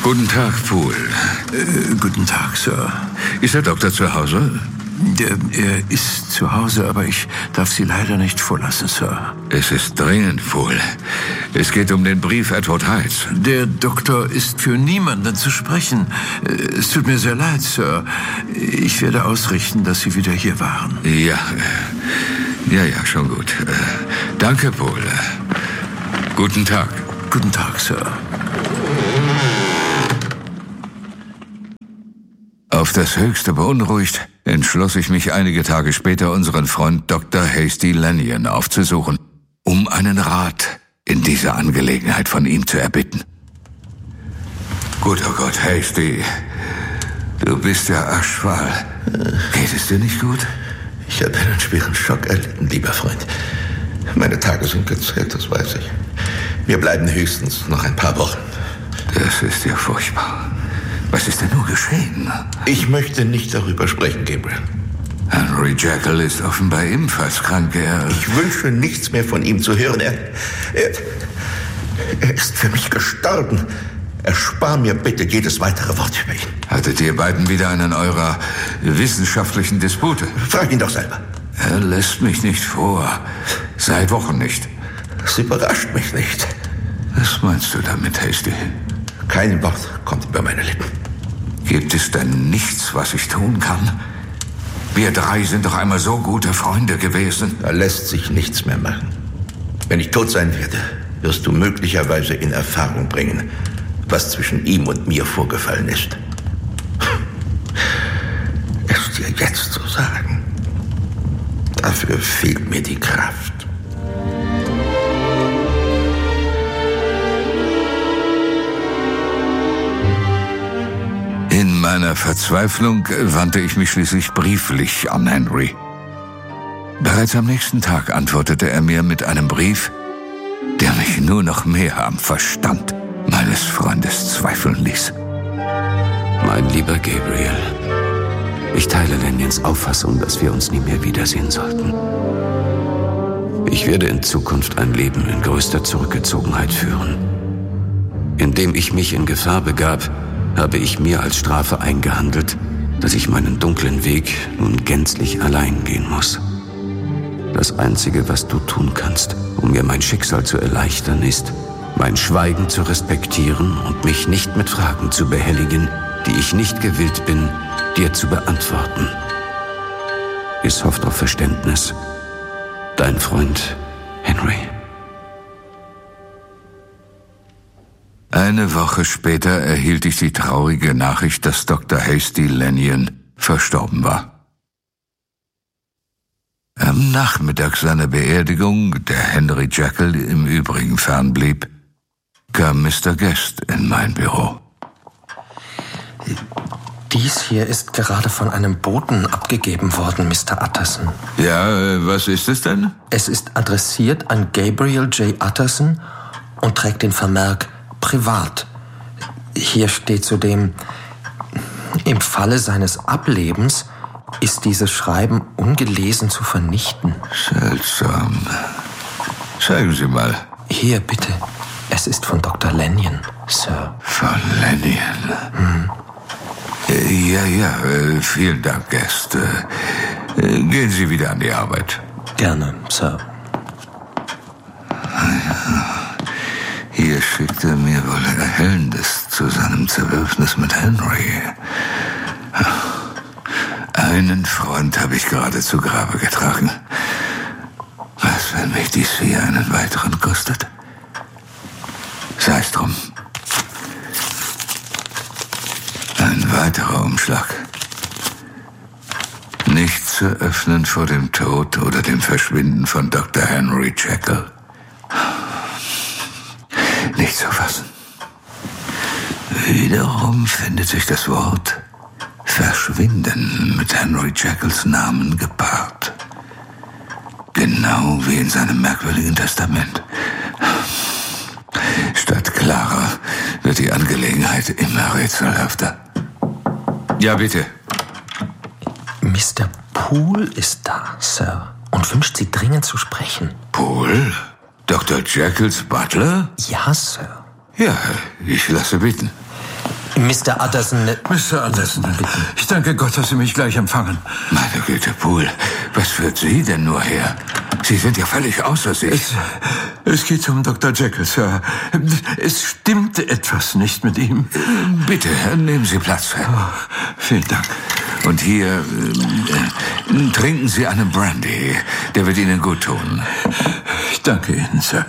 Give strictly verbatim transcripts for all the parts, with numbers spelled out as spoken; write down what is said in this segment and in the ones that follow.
Guten Tag, Poole. Äh, guten Tag, Sir. Ist der Doktor zu Hause? Der, er ist zu Hause, aber ich darf Sie leider nicht vorlassen, Sir. Es ist dringend, Poole. Es geht um den Brief Edward Hydes. Der Doktor ist für niemanden zu sprechen. Es tut mir sehr leid, Sir. Ich werde ausrichten, dass Sie wieder hier waren. Ja, ja, ja, schon gut. Danke, Poole. Guten Tag. Guten Tag, Sir. Auf das Höchste beunruhigt, entschloss ich mich einige Tage später, unseren Freund Doktor Hasty Lanyon aufzusuchen, um einen Rat in dieser Angelegenheit von ihm zu erbitten. Guter Gott, Hasty, du bist ja aschfahl. Geht es dir nicht gut? Ich habe einen schweren Schock erlitten, lieber Freund. Meine Tage sind gezählt, das weiß ich. Wir bleiben höchstens noch ein paar Wochen. Das ist ja furchtbar. Was ist denn nur geschehen? Ich möchte nicht darüber sprechen, Gabriel. Henry Jekyll ist offenbar ebenfalls krank. Er... Ich wünsche nichts mehr von ihm zu hören. Er, er, er ist für mich gestorben. Erspar mir bitte jedes weitere Wort über ihn. Hattet ihr beiden wieder einen eurer wissenschaftlichen Dispute? Frag ihn doch selber. Er lässt mich nicht vor. Seit Wochen nicht. Das überrascht mich nicht. Was meinst du damit, Hasty? Kein Wort kommt über meine Lippen. Gibt es denn nichts, was ich tun kann? Wir drei sind doch einmal so gute Freunde gewesen. Da lässt sich nichts mehr machen. Wenn ich tot sein werde, wirst du möglicherweise in Erfahrung bringen, was zwischen ihm und mir vorgefallen ist. Es dir jetzt zu sagen, dafür fehlt mir die Kraft. In meiner Verzweiflung wandte ich mich schließlich brieflich an Henry. Bereits am nächsten Tag antwortete er mir mit einem Brief, der mich nur noch mehr am Verstand meines Freundes zweifeln ließ. Mein lieber Gabriel, ich teile Lanyons Auffassung, dass wir uns nie mehr wiedersehen sollten. Ich werde in Zukunft ein Leben in größter Zurückgezogenheit führen. Indem ich mich in Gefahr begab, habe ich mir als Strafe eingehandelt, dass ich meinen dunklen Weg nun gänzlich allein gehen muss. Das Einzige, was du tun kannst, um mir mein Schicksal zu erleichtern, ist, mein Schweigen zu respektieren und mich nicht mit Fragen zu behelligen, die ich nicht gewillt bin, dir zu beantworten. Ich hoffe auf Verständnis. Dein Freund Henry. Eine Woche später erhielt ich die traurige Nachricht, dass Doktor Hasty Lanyon verstorben war. Am Nachmittag seiner Beerdigung, der Henry Jekyll im Übrigen fernblieb, kam Mister Guest in mein Büro. Dies hier ist gerade von einem Boten abgegeben worden, Mister Utterson. Ja, was ist es denn? Es ist adressiert an Gabriel J. Utterson und trägt den Vermerk privat. Hier steht zudem, im Falle seines Ablebens ist dieses Schreiben ungelesen zu vernichten. Seltsam. Zeigen Sie mal. Hier, bitte. Es ist von Doktor Lanyon, Sir. Von Lanyon? Hm. Ja, ja, vielen Dank, Guest. Gehen Sie wieder an die Arbeit. Gerne, Sir. Hier schickt er mir wohl Erhellendes zu seinem Zerwürfnis mit Henry. Einen Freund habe ich gerade zu Grabe getragen. Was, wenn mich dies hier einen weiteren kostet? Sei es drum. Ein weiterer Umschlag. Nicht zu öffnen vor dem Tod oder dem Verschwinden von Doktor Henry Jekyll. Nicht zu fassen. Wiederum findet sich das Wort Verschwinden mit Henry Jekylls Namen gepaart. Genau wie in seinem merkwürdigen Testament. Statt klarer wird die Angelegenheit immer rätselhafter. Ja, bitte. Mister Poole ist da, Sir, und wünscht Sie dringend zu sprechen. Poole? Doktor Jekylls Butler? Ja, Sir. Ja, ich lasse bitten. Mister Utterson... Mister Anderson, ich danke Gott, dass Sie mich gleich empfangen. Meine Güte, Poole, was führt Sie denn nur her? Sie sind ja völlig außer sich. Es, es geht um Doktor Jekyll, Sir. Es stimmt etwas nicht mit ihm. Bitte, nehmen Sie Platz. Oh, vielen Dank. Und hier, äh, trinken Sie einen Brandy. Der wird Ihnen gut tun. Ich danke Ihnen, Sir.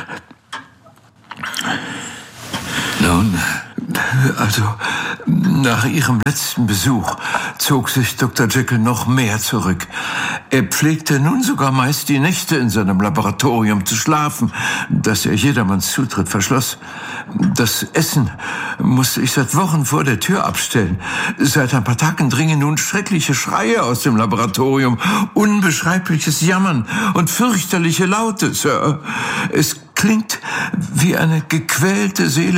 Nun? Also, nach Ihrem letzten Besuch zog sich Doktor Jekyll noch mehr zurück. Er pflegte nun sogar meist die Nächte in seinem Laboratorium zu schlafen, das er jedermanns Zutritt verschloss. Das Essen musste ich seit Wochen vor der Tür abstellen. Seit ein paar Tagen dringen nun schreckliche Schreie aus dem Laboratorium, unbeschreibliches Jammern und fürchterliche Laute, Sir. Es klingt wie eine gequälte Seele,